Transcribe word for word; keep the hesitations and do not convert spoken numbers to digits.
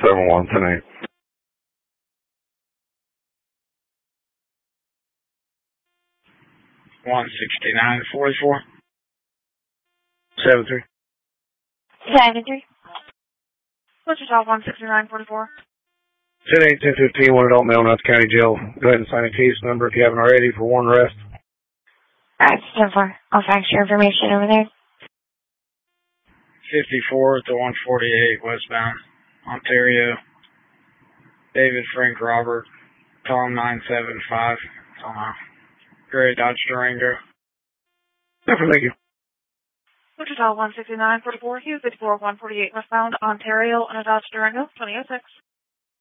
seven one ten eight. one sixty-nine forty-four. seven three. seven three. What's your top one sixty-nine forty-four? ten eight ten fifteen, one adult male, Nuts County Jail. Go ahead and sign a case number if you haven't already for warrant arrest. Alright, ten four. I'll fax your information over there. fifty-four to one forty-eight westbound, Ontario. David Frank Robert, Tom nine seven five. Uh, Gray Dodge Durango. Thank you. What's your top one sixty-nine forty-four? Hugh fifty-four one forty-eight westbound, Ontario, and a Dodge Durango, twenty oh six.